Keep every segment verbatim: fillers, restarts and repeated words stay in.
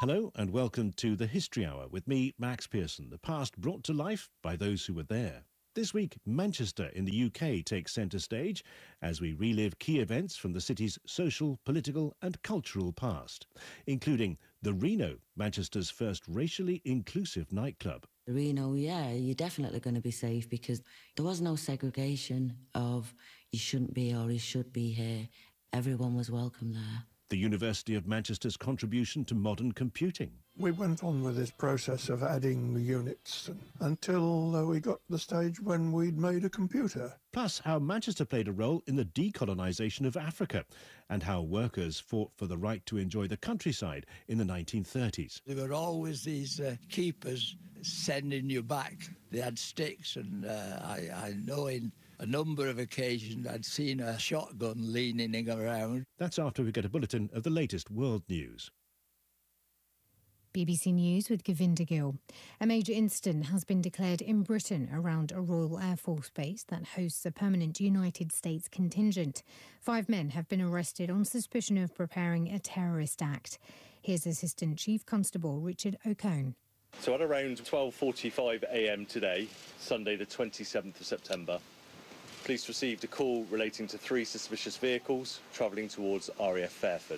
Hello and welcome to the History Hour with me, Max Pearson, the past brought to life by those who were there. This week, Manchester in the U K takes centre stage as we relive key events from the city's social, political and cultural past, including the Reno, Manchester's first racially inclusive nightclub. Reno, yeah, you're definitely going to be safe because there was no segregation of you shouldn't be or you should be here. Everyone was welcome there. The University of Manchester's contribution to modern computing. We went on with this process of adding units until uh, we got to the stage when we'd made a computer. Plus, how Manchester played a role in the decolonisation of Africa and how workers fought for the right to enjoy the countryside in the nineteen thirties. There were always these uh, keepers sending you back. They had sticks, and uh, I, I know in a number of occasions I'd seen a shotgun leaning around. That's after we get a bulletin of the latest world news. B B C News with Govinda Gill. A major incident has been declared in Britain around a Royal Air Force base that hosts a permanent United States contingent. Five men have been arrested on suspicion of preparing a terrorist act. Here's Assistant Chief Constable Richard O'Cone. So at around twelve forty-five a m today, Sunday the twenty-seventh of September, police received a call relating to three suspicious vehicles travelling towards R A F Fairford.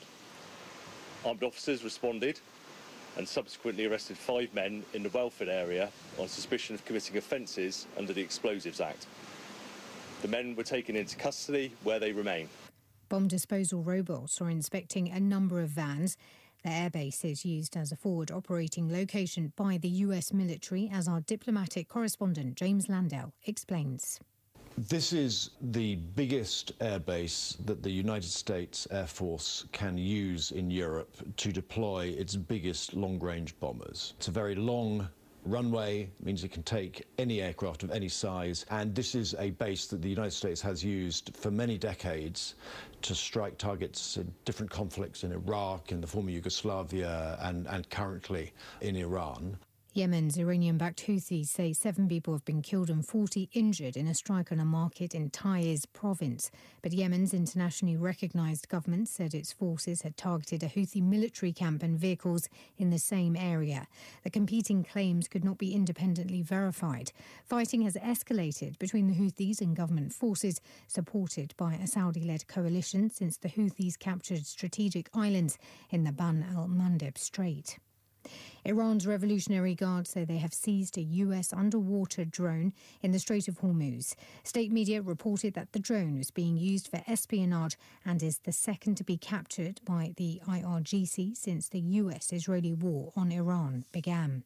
Armed officers responded and subsequently arrested five men in the Welford area on suspicion of committing offences under the Explosives Act. The men were taken into custody, where they remain. Bomb disposal robots are inspecting a number of vans. The airbase is used as a forward operating location by the U S military, as our diplomatic correspondent James Landell explains. This is the biggest airbase that the United States Air Force can use in Europe to deploy its biggest long-range bombers. It's a very long runway, means it can take any aircraft of any size, and this is a base that the United States has used for many decades to strike targets in different conflicts in Iraq, in the former Yugoslavia, and, and currently in Iran. Yemen's Iranian-backed Houthis say seven people have been killed and forty injured in a strike on a market in Taiz province. But Yemen's internationally recognised government said its forces had targeted a Houthi military camp and vehicles in the same area. The competing claims could not be independently verified. Fighting has escalated between the Houthis and government forces, supported by a Saudi-led coalition, since the Houthis captured strategic islands in the Ban al-Mandeb Strait. Iran's Revolutionary Guard say they have seized a U S underwater drone in the Strait of Hormuz. State media reported that the drone was being used for espionage and is the second to be captured by the I R G C since the U S-Israeli war on Iran began.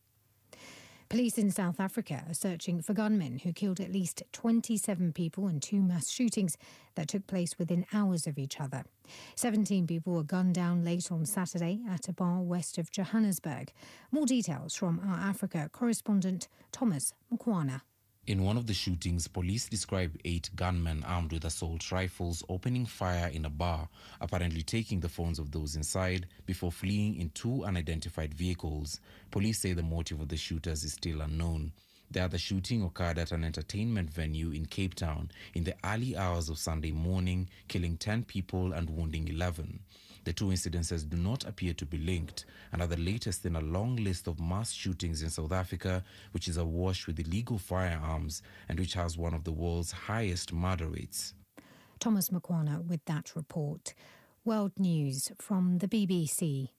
Police in South Africa are searching for gunmen who killed at least twenty-seven people in two mass shootings that took place within hours of each other. seventeen people were gunned down late on Saturday at a bar west of Johannesburg. More details from our Africa correspondent Thomas Mukwana. In one of the shootings, police described eight gunmen armed with assault rifles opening fire in a bar, apparently taking the phones of those inside before fleeing in two unidentified vehicles. Police say the motive of the shooters is still unknown. The other shooting occurred at an entertainment venue in Cape Town in the early hours of Sunday morning, killing ten people and wounding eleven. The two incidences do not appear to be linked and are the latest in a long list of mass shootings in South Africa, which is awash with illegal firearms and which has one of the world's highest murder rates. Thomas Mukwana with that report. World News from the B B C.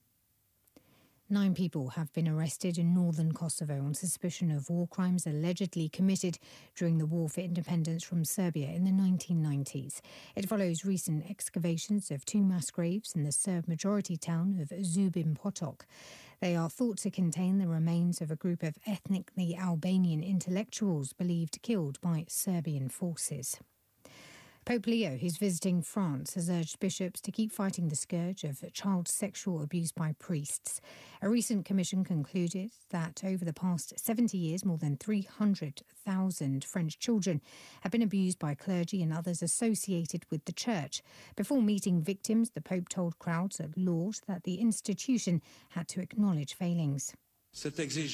Nine people have been arrested in northern Kosovo on suspicion of war crimes allegedly committed during the War for Independence from Serbia in the nineteen nineties. It follows recent excavations of two mass graves in the Serb-majority town of Zubin Potok. They are thought to contain the remains of a group of ethnically Albanian intellectuals believed killed by Serbian forces. Pope Leo, who's visiting France, has urged bishops to keep fighting the scourge of child sexual abuse by priests. A recent commission concluded that over the past seventy years, more than three hundred thousand French children have been abused by clergy and others associated with the church. Before meeting victims, the Pope told crowds at Lourdes that the institution had to acknowledge failings. This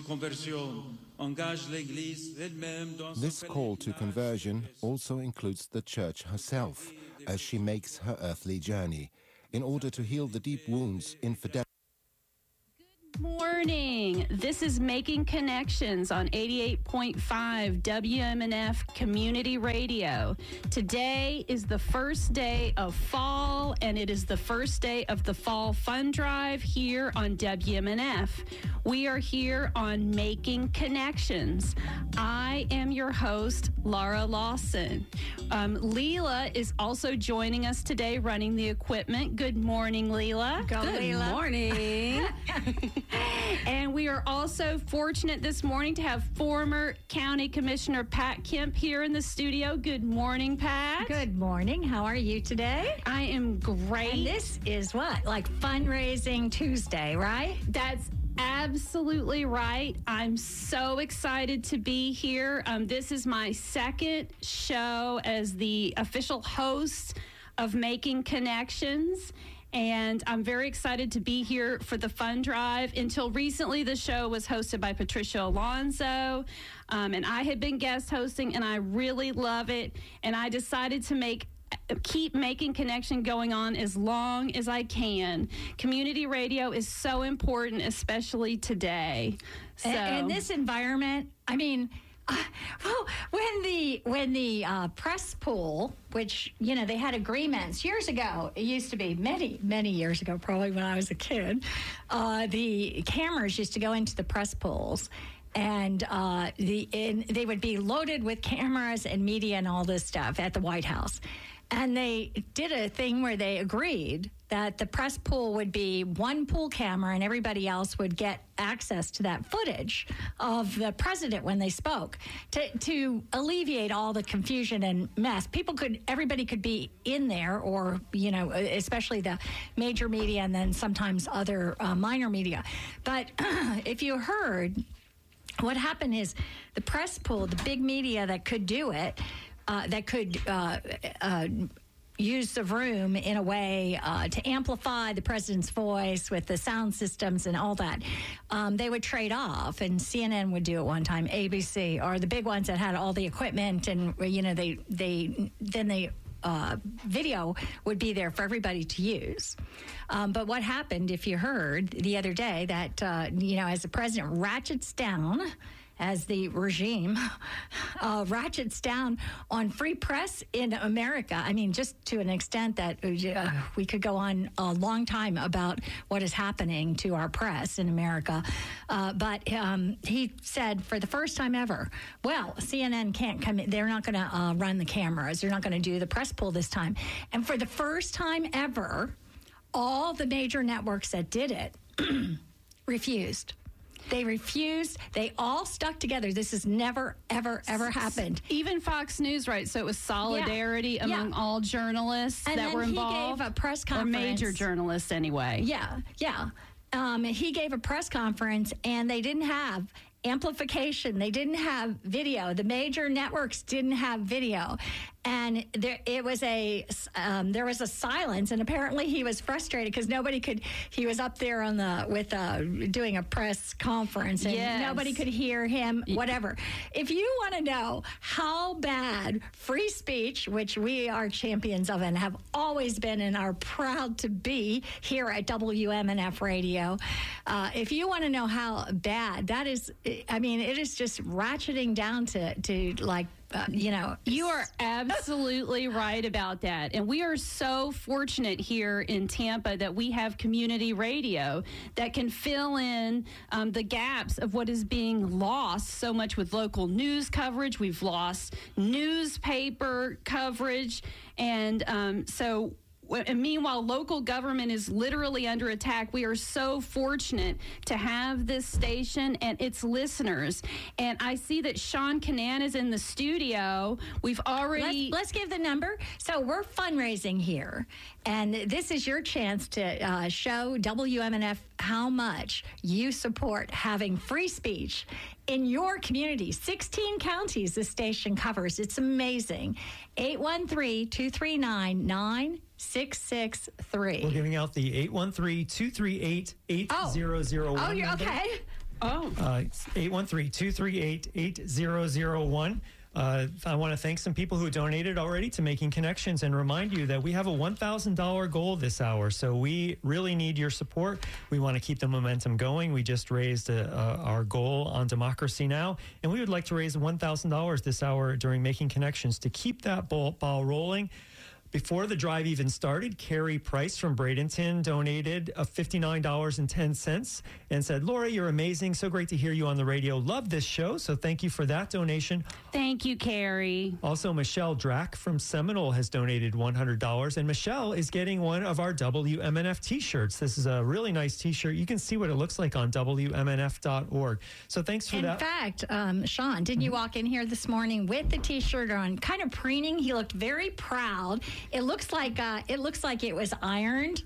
call to conversion also includes the Church herself, as she makes her earthly journey, in order to heal the deep wounds infidelity morning. This is Making Connections on eighty-eight point five W M N F Community Radio. Today is the first day of fall, and it is the first day of the Fall Fund Drive here on W M N F. We are here on Making Connections. I am your host, Laura Lawson. Um, Leela is also joining us today running the equipment. Good morning, Leela. Go, Good Leela. morning. And we are also fortunate this morning to have former County Commissioner Pat Kemp here in the studio. Good morning, Pat. Good morning. How are you today? I am great. And this is what? Like Fundraising Tuesday, right? That's absolutely right. I'm so excited to be here. Um, this is my second show as the official host of Making Connections. And I'm very excited to be here for the fund drive. Until recently, the show was hosted by Patricia Alonso, um, and I had been guest hosting, and I really love it. And I decided to make keep Making Connection going on as long as I can. Community radio is so important, especially today. So, in, in this environment, I mean, Uh, well, when the when the uh, press pool, which, you know, they had agreements years ago, it used to be many, many years ago, probably when I was a kid, uh, the cameras used to go into the press pools. And uh, the in, they would be loaded with cameras and media and all this stuff at the White House. And they did a thing where they agreed that the press pool would be one pool camera and everybody else would get access to that footage of the president when they spoke to, to alleviate all the confusion and mess. People could, everybody could be in there, or, you know, especially the major media and then sometimes other uh, minor media. But if you heard, what happened is the press pool, the big media that could do it, Uh, that could uh, uh, use the room in a way uh, to amplify the president's voice with the sound systems and all that. Um, they would trade off, and C N N would do it one time, A B C, or the big ones that had all the equipment, and, you know, they they then they uh, video would be there for everybody to use. Um, but what happened, if you heard the other day, that, uh, you know, as the president ratchets down, as the regime uh, ratchets down on free press in America. I mean, just to an extent that uh, we could go on a long time about what is happening to our press in America. Uh, but um, he said for the first time ever, well, C N N can't come in. They're not going to uh, run the cameras. They're not going to do the press pool this time. And for the first time ever, all the major networks that did it refused. They refused. They all stuck together. This has never, ever, ever happened. Even Fox News, right? So it was solidarity yeah. among yeah. all journalists and that were involved. He gave a press conference. Or major journalists, anyway. Yeah, yeah. Um, he gave a press conference, and they didn't have amplification. They didn't have video. The major networks didn't have video. And there, it was a, um, there was a silence, and apparently he was frustrated because nobody could. He was up there on the with uh, doing a press conference, and yes. nobody could hear him. Whatever. If you want to know how bad free speech, which we are champions of and have always been and are proud to be here at W M N F Radio, uh, if you want to know how bad that is, I mean, it is just ratcheting down to to like. Uh, you know, you are absolutely right about that. And we are so fortunate here in Tampa that we have community radio that can fill in um, the gaps of what is being lost so much with local news coverage. We've lost newspaper coverage. And um, so And meanwhile, local government is literally under attack. We are so fortunate to have this station and its listeners. And I see that Sean Canan is in the studio. We've already... Let's, let's give the number. So we're fundraising here. And this is your chance to uh, show W M N F how much you support having free speech in your community. sixteen counties this station covers. It's amazing. eight one three, two three nine, nine six six three. We're giving out the eight one three, two three eight, eight zero zero one. Oh, you're number. okay. Oh. Uh, eight one three, two three eight, eight zero zero one. Uh, I want to thank some people who donated already to Making Connections and remind you that we have a one thousand dollars goal this hour. So we really need your support. We want to keep the momentum going. We just raised a, a, our goal on Democracy Now! And we would like to raise one thousand dollars this hour during Making Connections to keep that ball, ball rolling. Before the drive even started, Carrie Price from Bradenton donated a fifty-nine dollars and ten cents and said, Laura, you're amazing. So great to hear you on the radio. Love this show. So thank you for that donation. Thank you, Carrie. Also, Michelle Drack from Seminole has donated one hundred dollars. And Michelle is getting one of our W M N F t-shirts. This is a really nice t-shirt. You can see what it looks like on W M N F dot org. So thanks for in that. In fact, um, Sean, didn't you walk in here this morning with the t-shirt on, kind of preening? He looked very proud. It looks like uh, it looks like it was ironed.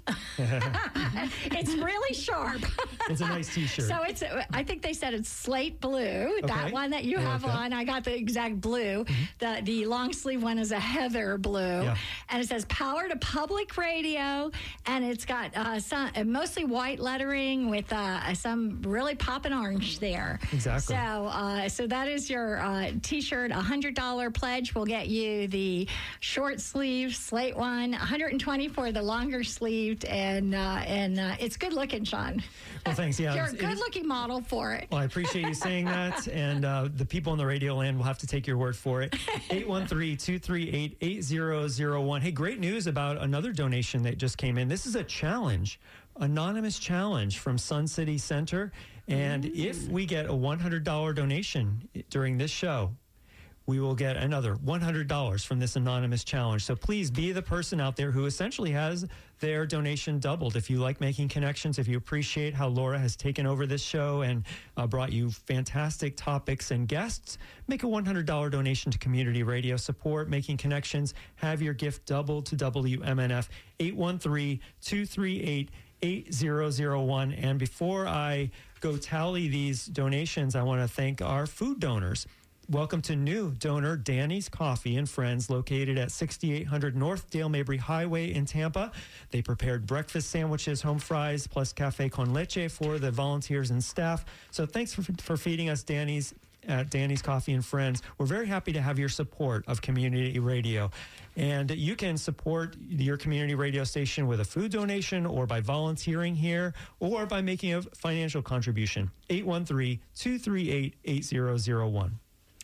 It's really sharp. It's a nice t-shirt. So it's, I think they said it's slate blue. Okay. That one that you I have like on, I got the exact blue. Mm-hmm. The the long sleeve one is a heather blue, yeah. And it says "Power to Public Radio," and it's got uh, some mostly white lettering with uh, some really popping orange there. Exactly. So uh, so that is your uh, t-shirt. A hundred dollar pledge will get you the short sleeve slate one. one hundred twenty for the longer sleeved, and uh, and uh, it's good looking, Sean. Well, thanks. Yeah, you're a good looking model for it. Well, I appreciate you saying that, and uh, the people in the radio land will have to take your word for it. eight one three, two three eight, eight zero zero one. Hey, great news about another donation that just came in. This is a challenge, anonymous challenge from Sun City Center, and mm. if we get a one hundred dollars donation during this show, we will get another one hundred dollars from this anonymous challenge. So please be the person out there who essentially has their donation doubled. If you like Making Connections, if you appreciate how Laura has taken over this show and uh, brought you fantastic topics and guests, make a one hundred dollars donation to community radio support, Making Connections. Have your gift doubled to W M N F, eight one three, two three eight, eight zero zero one. And before I go tally these donations, I want to thank our food donors. Welcome to new donor Danny's Coffee and Friends, located at sixty-eight hundred North Dale Mabry Highway in Tampa. They prepared breakfast sandwiches, home fries, plus cafe con leche for the volunteers and staff. So thanks for, for feeding us, Danny's, at Danny's Coffee and Friends. We're very happy to have your support of community radio. And you can support your community radio station with a food donation or by volunteering here or by making a financial contribution. eight one three, two three eight, eight zero zero one.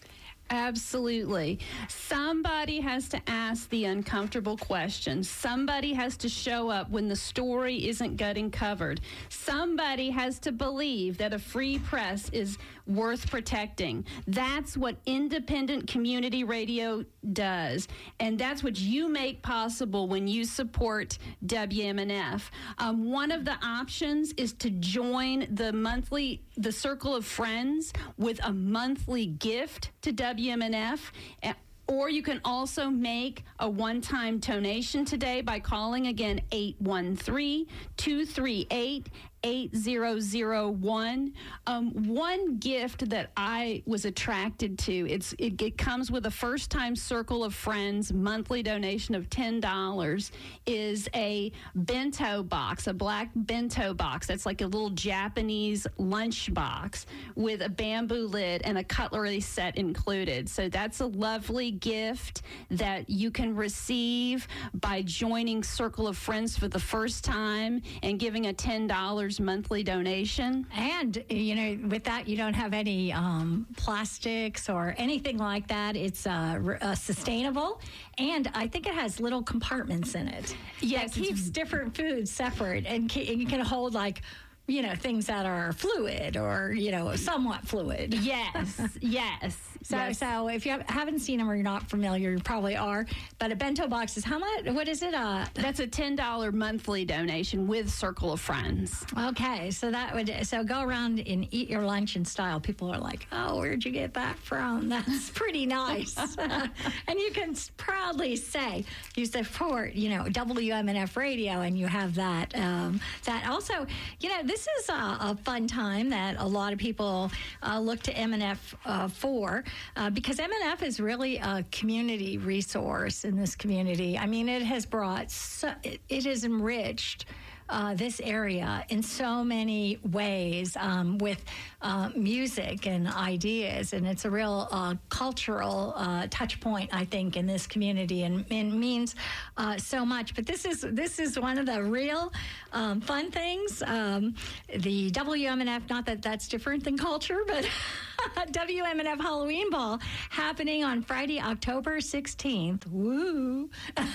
Absolutely. Somebody has to ask the uncomfortable questions. Somebody has to show up when the story isn't getting covered. Somebody has to believe that a free press is worth protecting. That's what independent community radio does. And that's what you make possible when you support W M N F. Um, one of the options is to join the monthly, the Circle of Friends with a monthly gift to W M N F. Or you can also make a one-time donation today by calling again eight one three, two three eight, eight zero zero one. Um, one gift that I was attracted to, it's it, it comes with a first-time Circle of Friends monthly donation of ten dollars, is a bento box, a black bento box. That's like a little Japanese lunch box with a bamboo lid and a cutlery set included. So that's a lovely gift that you can receive by joining Circle of Friends for the first time and giving a ten dollars monthly donation. And, you know, with that, you don't have any um, plastics or anything like that. It's uh, uh, sustainable. And I think it has little compartments in it. Yes. That keeps different foods separate. And, ca- and you can hold, like, you know, things that are fluid or, you know, somewhat fluid. Yes, yes. So, yes. so if you haven't seen them or you're not familiar, you probably are. But a bento box is how much? What is it? Uh, That's a ten dollars monthly donation with Circle of Friends. Okay, so that would so go around and eat your lunch in style. People are like, "Oh, where'd you get that from? That's pretty nice." And you can proudly say you support, you know, W M N F Radio, and you have that. Um, that also, you know, this is a, a fun time that a lot of people uh, look to M N F uh, for. Uh, because M N F is really a community resource in this community. I mean, it has brought, so, it, it has enriched uh, this area in so many ways um, with uh, music and ideas, and it's a real uh, cultural uh, touch point, I think, in this community, and, and means uh, so much. But this is this is one of the real um, fun things. Um, the W M N F, not that that's different than culture, but W M N F Halloween Ball happening on Friday, October sixteenth. Woo!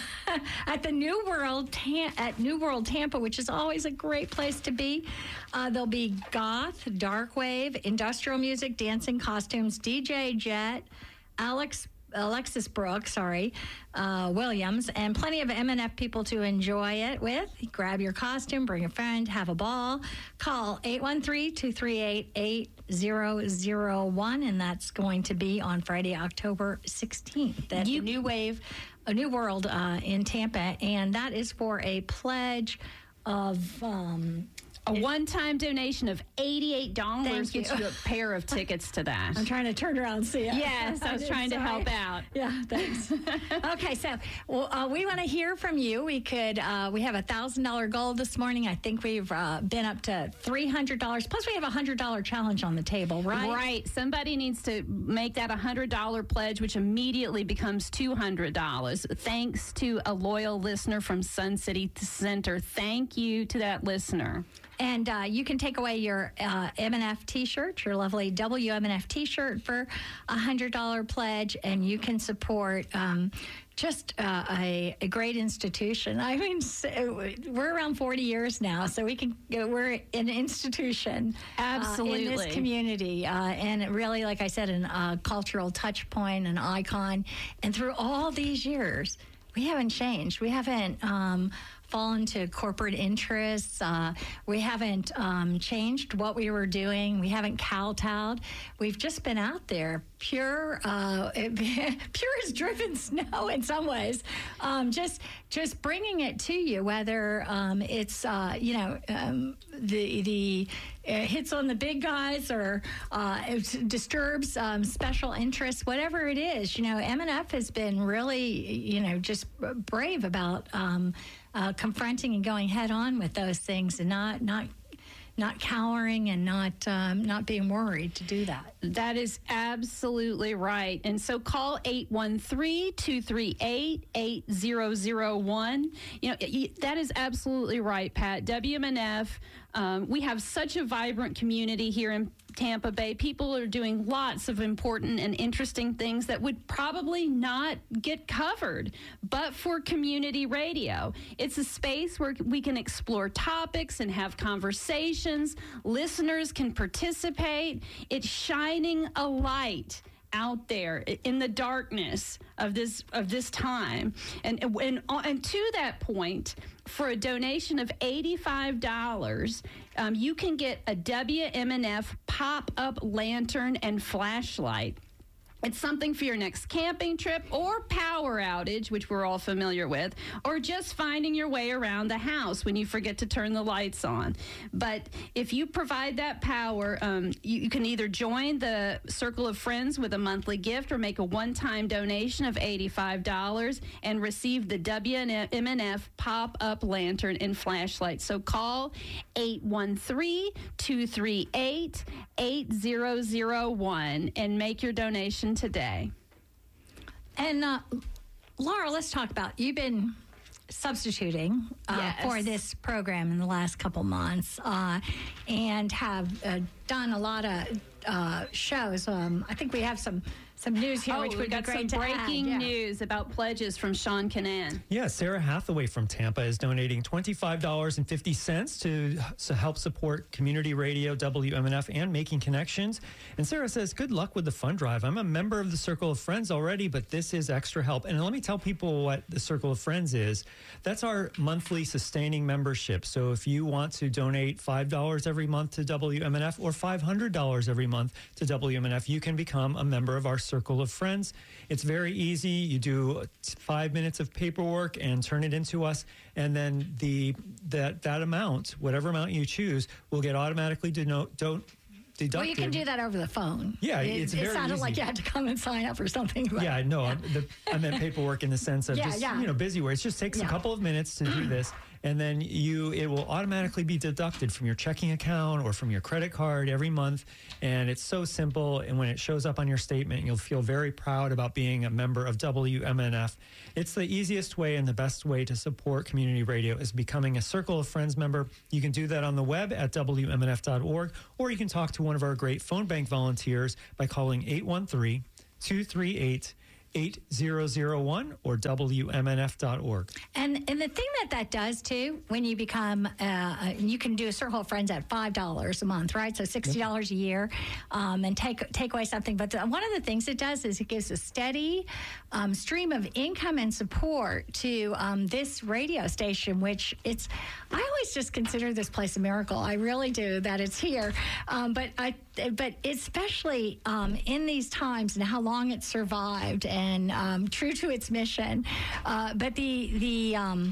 At the New World Tam- at New World Tampa, which is always a great place to be. Uh, there'll be goth, dark wave, industrial music, dancing costumes, D J Jet, Alex Alexis Brooks, sorry, uh, Williams, and plenty of M N F people to enjoy it with. Grab your costume, bring a friend, have a ball. Call eight one three, two three eight, eight zero zero one, and that's going to be on Friday, October sixteenth at you, the New Wave, a New World uh, in Tampa, and that is for a pledge of... Um, A one-time donation of eighty-eight dollars gets you a pair of tickets to that. I'm trying to turn around and see it. Yes, I was trying to help out. Yeah, thanks. Okay, so well, uh, we want to hear from you. We could, uh, we have a one thousand dollars goal this morning. I think we've uh, been up to three hundred dollars. Plus, we have a one hundred dollars challenge on the table, right? Right. Somebody needs to make that one hundred dollars pledge, which immediately becomes two hundred dollars. Thanks to a loyal listener from Sun City Center. Thank you to that listener. And uh, you can take away your uh, M N F T-shirt, your lovely W M N F T-shirt for a one hundred dollars pledge, and you can support um, just uh, a, a great institution. I mean, so we're around forty years now, so we can we're an institution Absolutely. Uh, in this community, uh, and really, like I said, a uh, cultural touch point, an icon. And through all these years, we haven't changed. We haven't um, fallen to corporate interests. Uh, we haven't um, changed what we were doing. We haven't kowtowed. We've just been out there, pure, uh, pure as driven snow in some ways. Um, just, just bringing it to you, whether um, it's uh, you know um, the the uh, hits on the big guys or uh, it disturbs um, special interests, whatever it is. You know, M N F has been really you know just brave about. Um, Uh, confronting and going head on with those things, and not not not cowering and not um, not being worried to do that. That is absolutely right. And so call eight one three, two three eight, eight zero zero one. You know, that is absolutely right, Pat. W M N F, um, we have such a vibrant community here in Tampa Bay. People are doing lots of important and interesting things that would probably not get covered, but for community radio. It's a space where we can explore topics and have conversations. Listeners can participate. It's shining a light out there in the darkness of this of this time. And, and, and to that point, for a donation of eighty-five dollars, um, you can get a W M N F pop-up lantern and flashlight. It's something for your next camping trip or power outage, which we're all familiar with, or just finding your way around the house when you forget to turn the lights on. But if you provide that power, um, you, you can either join the Circle of Friends with a monthly gift or make a one-time donation of eighty-five dollars and receive the W M N F pop-up lantern and flashlight. So call eight one three, two three eight, eight zero zero one and make your donation today. And uh, Laura, let's talk about, you've been substituting uh, yes. for this program in the last couple months uh, and have uh, done a lot of uh, shows. Um, I think we have some some news here, oh, which would got be great some to breaking add. Yeah. news about pledges from Sean Canan. Yeah, Sarah Hathaway from Tampa is donating twenty-five dollars and fifty cents to, to help support community radio, W M N F, and Making Connections. And Sarah says, good luck with the fund drive. I'm a member of the Circle of Friends already, but this is extra help. And let me tell people what the Circle of Friends is. That's our monthly sustaining membership. So if you want to donate five dollars every month to W M N F or five hundred dollars every month to W M N F, you can become a member of our Circle of Friends. It's very easy. You do five minutes of paperwork and turn it into us, and then the that that amount, whatever amount you choose, will get automatically denote, don't deducted. Well, you can do that over the phone. Yeah, it, it's it very sounded easy. like you had to come and sign up or something. But, yeah, no, yeah. I, the, I meant paperwork in the sense of Yeah, just, yeah. you know, busy work. It just takes Yeah. a couple of minutes to do this. and then you it will automatically be deducted from your checking account or from your credit card every month. And it's so simple. And when it shows up on your statement, you'll feel very proud about being a member of W M N F. It's the easiest way and the best way to support community radio is becoming a Circle of Friends member. You can do that on the web at W M N F dot org, or you can talk to one of our great phone bank volunteers by calling eight one three, two three eight, eight zero zero one or W M N F dot org. And and the thing that that does too, when you become, uh, you can do a Circle of Friends at five dollars a month, right? So sixty dollars yep. a year, um, and take take away something. But the, one of the things it does is it gives a steady um, stream of income and support to um, this radio station, which it's, I always just consider this place a miracle. I really do, that it's here. Um, but I, but especially um, in these times and how long it survived and um, true to its mission. Uh, but the the um,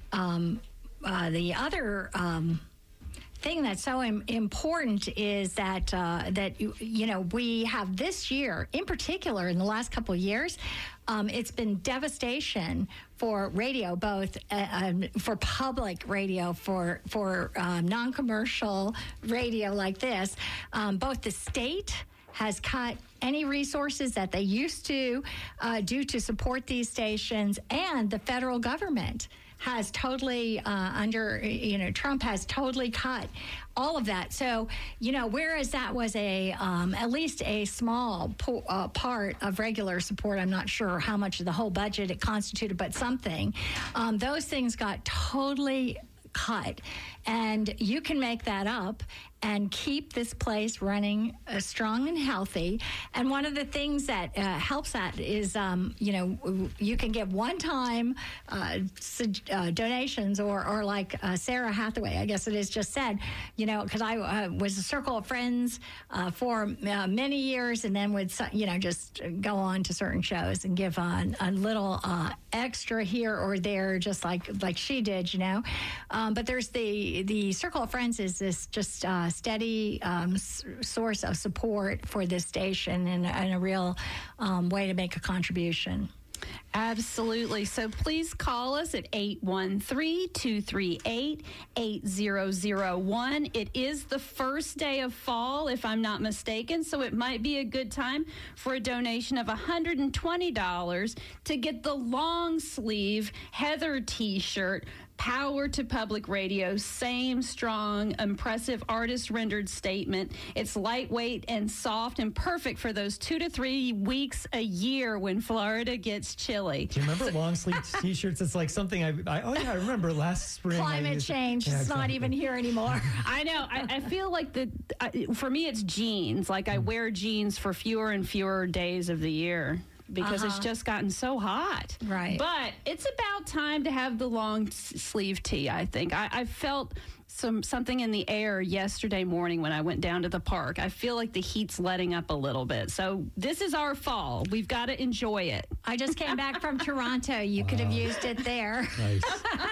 um, uh, the other um, thing that's so im- important is that uh, that you, you know we have this year in particular in the last couple of years. Um, it's been devastation for radio, both uh, um, for public radio, for for um, non-commercial radio like this. Um, both the state has cut any resources that they used to uh, do to support these stations, and the federal government has totally, uh, under, you know, Trump has totally cut all of that. So, you know, whereas that was a, um, at least a small po- uh, part of regular support, I'm not sure how much of the whole budget it constituted, but something, um, those things got totally cut. And you can make that up and keep this place running uh, strong and healthy. And one of the things that uh, helps that is, um, you know, you can give one-time uh, uh, donations, or, or like uh, Sarah Hathaway, I guess it is, just said, you know, because I uh, was a Circle of Friends uh, for uh, many years, and then would, you know, just go on to certain shows and give a, a little uh, extra here or there, just like like she did, you know. Um, but there's the the Circle of Friends is this just uh, steady um, s- source of support for this station, and, and a real um, way to make a contribution. Absolutely. So please call us at eight one three, two three eight, eight zero zero one. It is the first day of fall, if I'm not mistaken, so it might be a good time for a donation of one hundred twenty dollars to get the long sleeve Heather t-shirt, Power to Public Radio, same strong, impressive artist-rendered statement. It's lightweight and soft and perfect for those two to three weeks a year when Florida gets chilly. Do you remember so, long sleeve t-shirts? It's like something I, I, oh yeah, I remember last spring. Climate change. To, yeah, it's exactly. Not even here anymore. I know. I, I feel like the, I, for me, it's jeans. Like I wear jeans for fewer and fewer days of the year, because uh-huh. it's just gotten so hot. Right. But it's about time to have the long s- sleeve tee, I think. I, I felt some something in the air yesterday morning when I went down to the park. I feel like the heat's letting up a little bit. So this is our fall. We've got to enjoy it. I just came back from Toronto. You wow. could have used it there. Nice.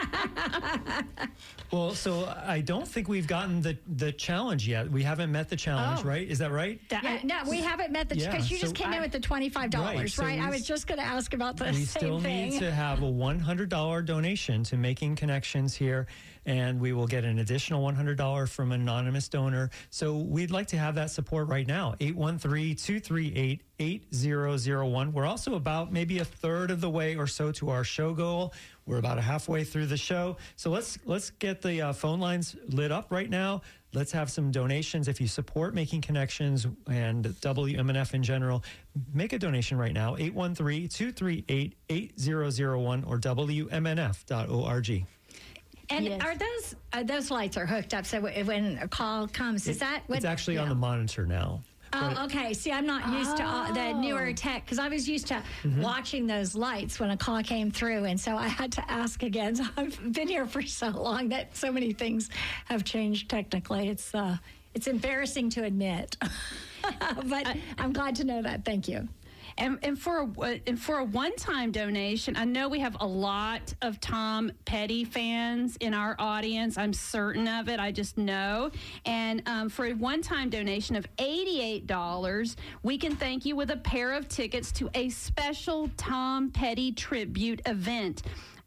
Well, so I don't think we've gotten the, the challenge yet. We haven't met the challenge, oh. right? Is that right? That, yeah, no, we haven't met the because yeah, you so just came I, in with the twenty-five dollars, right? So right? I was just going to ask about the we same still thing. need to have a one hundred dollars donation to Making Connections here, and we will get an additional one hundred dollars from an anonymous donor. So we'd like to have that support right now. eight one three, two three eight, eight zero zero one. We're also about maybe a third of the way or so to our show goal. We're about halfway through the show. So let's let's get the uh, phone lines lit up right now. Let's have some donations. If you support Making Connections and W M N F in general, make a donation right now. eight one three, two three eight, eight zero zero one or W M N F dot org. And yes. are those uh, those lights are hooked up? So when a call comes, is it, that what? It's actually yeah. on the monitor now. Oh, but, okay. See, I'm not used oh. to all the newer tech because I was used to mm-hmm. watching those lights when a call came through, and so I had to ask again. So I've been here for so long that so many things have changed technically. It's uh, it's embarrassing to admit, but I'm glad to know that. Thank you. And, and for a, and for a one-time donation, I know we have a lot of Tom Petty fans in our audience. I'm certain of it. I just know. And um, for a one-time donation of eighty-eight dollars, we can thank you with a pair of tickets to a special Tom Petty tribute event.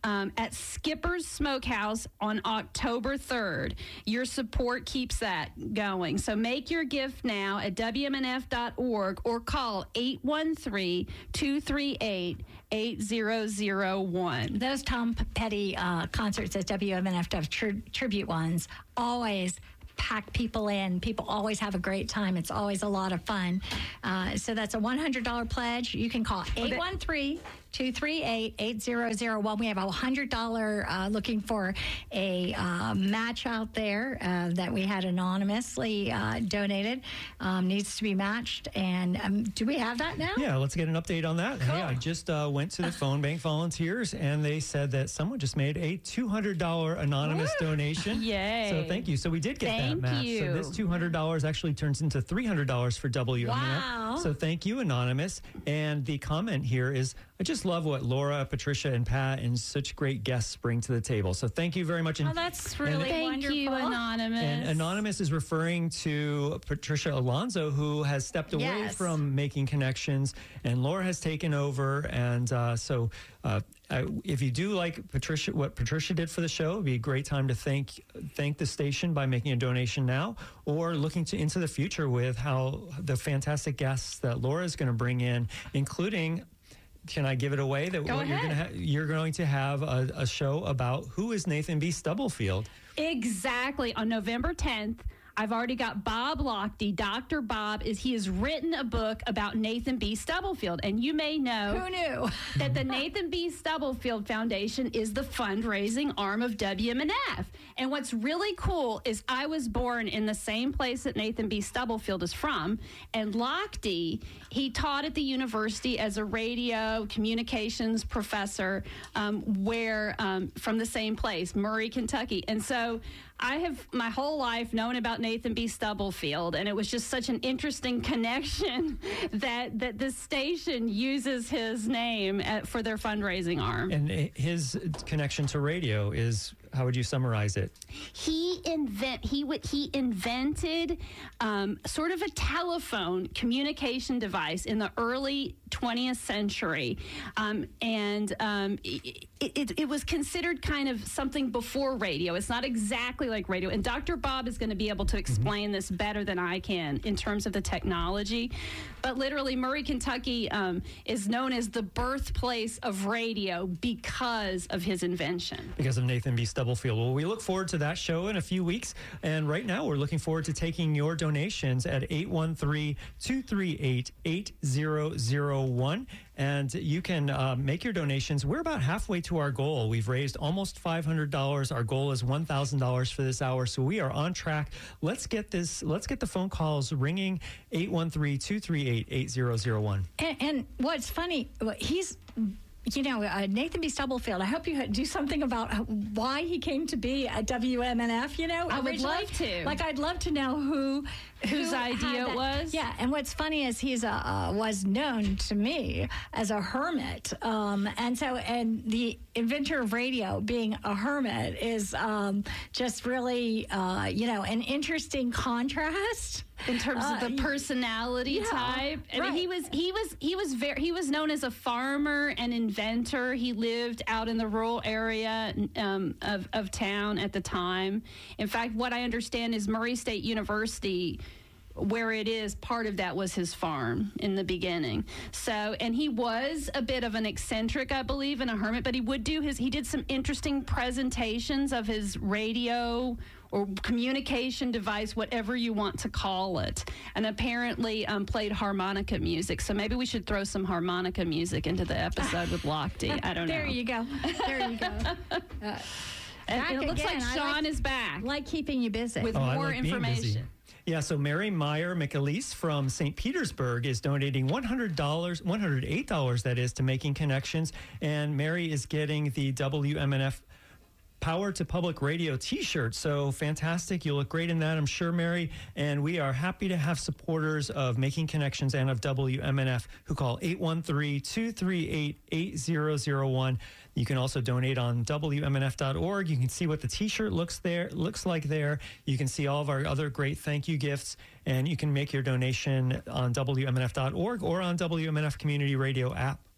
um, at Skipper's Smokehouse on October third. Your support keeps that going. So make your gift now at W M N F dot org or call eight one three, two three eight, eight zero zero one. Those Tom Petty uh, concerts at W M N F tri- tribute ones always pack people in. People always have a great time. It's always a lot of fun. Uh, so that's a one hundred dollars pledge. You can call eight one three, two three eight, eight zero zero one. We have a one hundred dollars uh, looking for a uh, match out there uh, that we had anonymously uh, donated. Um, needs to be matched. And um, do we have that now? Yeah, let's get an update on that. Cool. Hey, I just uh, went to the Phone Bank volunteers, and they said that someone just made a two hundred dollars anonymous Woo! donation. Yay. So thank you. So we did get thank that match. You. So this two hundred dollars actually turns into three hundred dollars for W M N F. Wow. So thank you, Anonymous. And the comment here is, I just love what Laura, Patricia, and Pat and such great guests bring to the table. So thank you very much. And, oh, that's really and, thank wonderful. you, Anonymous. And Anonymous is referring to Patricia Alonso, who has stepped away Yes. from Making Connections, and Laura has taken over. And uh, so uh, I, if you do like Patricia, what Patricia did for the show, it'd be a great time to thank thank the station by making a donation now, or looking to into the future with how the fantastic guests that Laura is going to bring in, including. Can I give it away that Go what you're, gonna ha- you're going to have a, a show about who is Nathan B. Stubblefield? Exactly. On November tenth, I've already got Bob Lochte. Doctor Bob is he has written a book about Nathan B. Stubblefield, and you may know Who knew? that the Nathan B. Stubblefield Foundation is the fundraising arm of W M N F. And what's really cool is I was born in the same place that Nathan B. Stubblefield is from, and Lochte, he taught at the university as a radio communications professor, um, where um, from the same place, Murray, Kentucky. And so I have my whole life known about Nathan B. Stubblefield, and it was just such an interesting connection that that this station uses his name at, for their fundraising arm. And his connection to radio is, how would you summarize it? He invent he w- he invented um, sort of a telephone communication device in the early twentieth century, um, and um, it, it, it was considered kind of something before radio. It's not exactly like radio, and Doctor Bob is going to be able to explain mm-hmm. this better than I can in terms of the technology. But literally, Murray, Kentucky um, is known as the birthplace of radio because of his invention. Because of Nathan B. Stubblefield. Well, we look forward to that show in a few weeks. And right now, we're looking forward to taking your donations at eight one three, two three eight, eight zero zero one. And you can uh, make your donations. We're about halfway to our goal. We've raised almost five hundred dollars. Our goal is one thousand dollars for this hour. So we are on track. Let's get this. Let's get the phone calls ringing. eight one three, two three eight, eight zero zero one. And, and what's funny, he's... You know, uh, Nathan B. Stubblefield, I hope you do something about why he came to be at W M N F, you know? I would originally. love to. Like, I'd love to know who... Whose who idea it was? Yeah, and what's funny is he's a, uh, was known to me as a hermit. Um, and so, and the inventor of radio being a hermit is um, just really, uh, you know, an interesting contrast. In terms Uh, of the personality yeah, type, I right. mean, he was he was he was very he was known as a farmer and inventor. He lived out in the rural area um, of of town at the time. In fact, what I understand is Murray State University, where it is, part of that was his farm in the beginning. So, and he was a bit of an eccentric, I believe, and a hermit, but he would do his, he did some interesting presentations of his radio or communication device, whatever you want to call it, and apparently um, played harmonica music. So maybe we should throw some harmonica music into the episode with Lochte. I don't know. There you go. There you go. Uh, and, and it looks again. like I Sean like, is back. like keeping you busy. With Oh, I more like being busy. information. Yeah, so Mary Meyer McAleese from Saint Petersburg is donating one hundred dollars, one hundred eight dollars that is, to Making Connections. And Mary is getting the W M N F Power to Public Radio t-shirt. So fantastic. You look great in that, I'm sure, Mary. And we are happy to have supporters of Making Connections and of W M N F who call eight one three, two three eight, eight zero zero one. You can also donate on W M N F dot org. You can see what the t-shirt looks there looks like there. You can see all of our other great thank you gifts, and you can make your donation on W M N F dot org or on W M N F Community Radio app.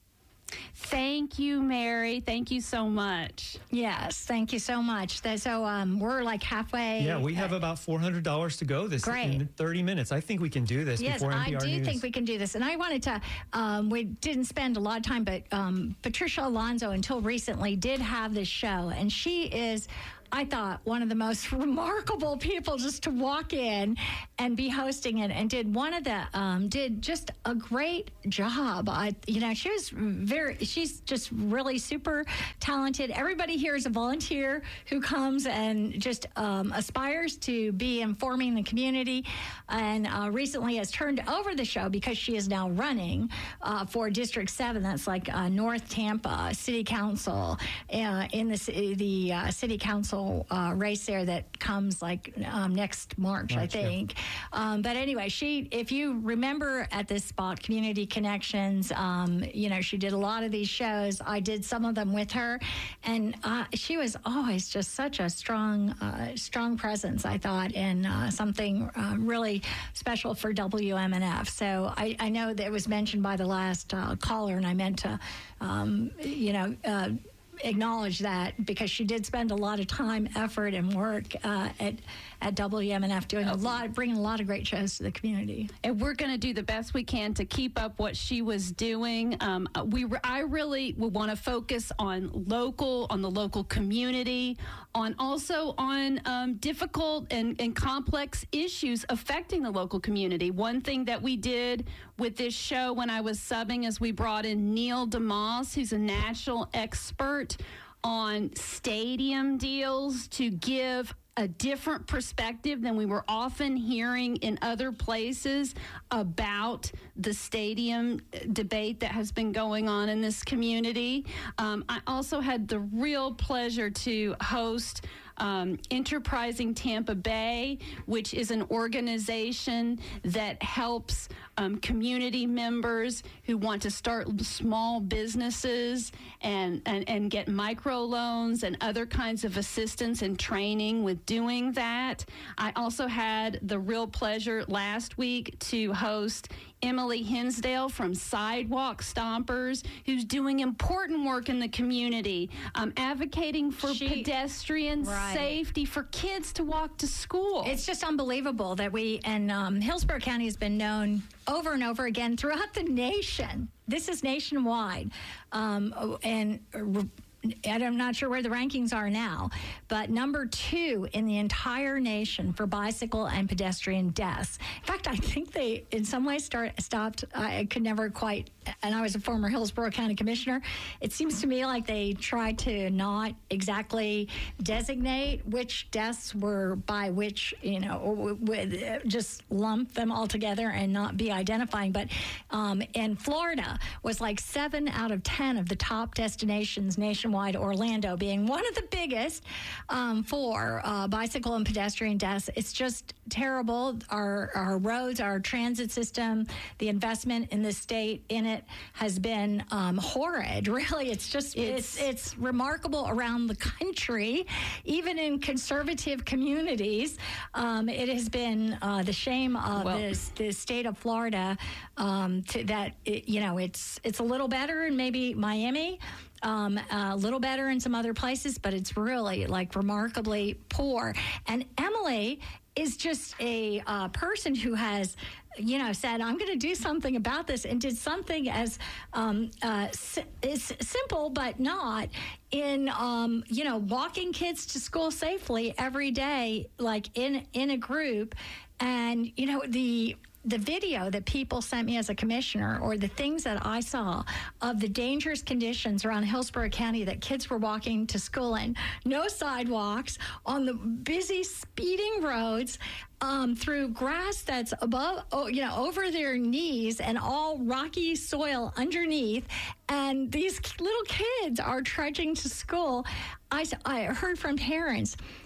Thank you, Mary. Thank you so much. Yes, thank you so much. That, so um, we're like halfway. Yeah, we have about four hundred dollars to go this Great. in thirty minutes. I think we can do this Yes, before N P R I do News. think we can do this. And I wanted to, um, we didn't spend a lot of time, but um, Patricia Alonso, until recently, did have this show. And she is, I thought, one of the most remarkable people just to walk in and be hosting it, and did one of the, um, did just a great job. I, you know, she was very, she's just really super talented. Everybody here is a volunteer who comes and just um, aspires to be informing the community, and uh, recently has turned over the show because she is now running uh, for District seven. That's like uh, North Tampa City Council, uh, in the, the uh, City Council Uh, race there that comes like um, next March, March I think. Yeah. Um, but anyway, she, if you remember at this spot, Community Connections, um, you know, she did a lot of these shows. I did some of them with her, and uh, she was always just such a strong, uh, strong presence, I thought, and uh, something uh, really special for W M N F. So I, I know that it was mentioned by the last uh, caller, and I meant to, um, you know, uh, acknowledge that, because she did spend a lot of time, effort, and work uh, at at W M N F, doing a lot, bringing a lot of great shows to the community. And we're going to do the best we can to keep up what she was doing. Um, we, I really would want to focus on local, on the local community, on also on um, difficult and, and complex issues affecting the local community. One thing that we did with this show when I was subbing is we brought in Neil DeMoss, who's a national expert on stadium deals, to give a different perspective than we were often hearing in other places about the stadium debate that has been going on in this community. Um, I also had the real pleasure to host Um, Enterprising Tampa Bay, which is an organization that helps um, community members who want to start small businesses and, and, and get microloans and other kinds of assistance and training with doing that. I also had the real pleasure last week to host Emily Hinsdale from Sidewalk Stompers, who's doing important work in the community, um, advocating for she, pedestrian right. safety for kids to walk to school. It's just unbelievable that we, and um, Hillsborough County has been known over and over again throughout the nation. This is nationwide. Um, and uh, I'm not sure where the rankings are now, but number two in the entire nation for bicycle and pedestrian deaths. In fact, I think they, in some ways, start, stopped. I could never quite, and I was a former Hillsborough County Commissioner. It seems to me like they tried to not exactly designate which deaths were by which, you know, with, just lump them all together and not be identifying. But um, in Florida was like seven out of ten of the top destinations nationwide. Orlando being one of the biggest um, for uh, bicycle and pedestrian deaths. It's just terrible. Our, our roads, our transit system, the investment in the state in it has been um, horrid. Really, it's just it's, it's it's remarkable around the country, even in conservative communities. Um, it has been uh, the shame of well, this, the state of Florida um, to, that it, you know it's it's a little better in maybe Miami. Um, a little better in some other places, but it's really like remarkably poor. And Emily is just a uh, person who has, you know, said, I'm going to do something about this, and did something as um, uh, si- it's simple, but not in, um, you know, walking kids to school safely every day, like in, in a group. And, you know, the... the video that people sent me as a commissioner, or the things that I saw of the dangerous conditions around Hillsborough County that kids were walking to school in, no sidewalks, on the busy speeding roads, um, through grass that's above, oh, you know, over their knees, and all rocky soil underneath. And these little kids are trudging to school. I, I heard from parents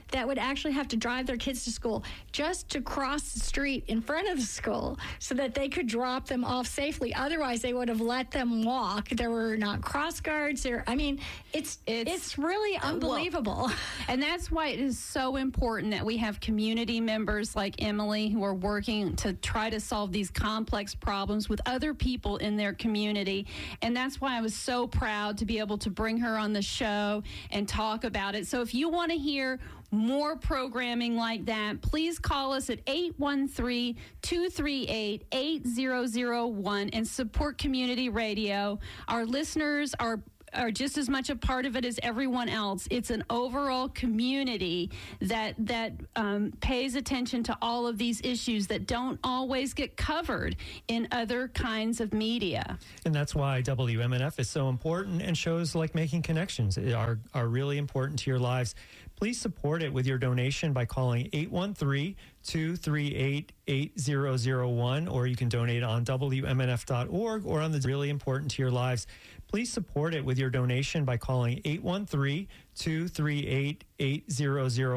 that would actually have to drive their kids to school just to cross the street in front of the school so that they could drop them off safely. Otherwise, they would have let them walk. There were not cross guards there. I mean, it's it's, it's really unbelievable. Well, and that's why it is so important that we have community members like Emily who are working to try to solve these complex problems with other people in their community. And that's why I was so proud to be able to bring her on the show and talk about it. So if you want to hear more programming like that, please call us at eight one three, two three eight, eight zero zero one and support community radio. Our listeners are are just as much a part of it as everyone else. It's an overall community that that um, pays attention to all of these issues that don't always get covered in other kinds of media. And that's why W M N F is so important, and shows like Making Connections are, are really important to your lives. Please support it with your donation by calling eight one three, two three eight, eight zero zero one, or you can donate on W M N F dot org or on the really important to your lives. Please support it with your donation by calling eight one three, two three eight, eight zero zero one.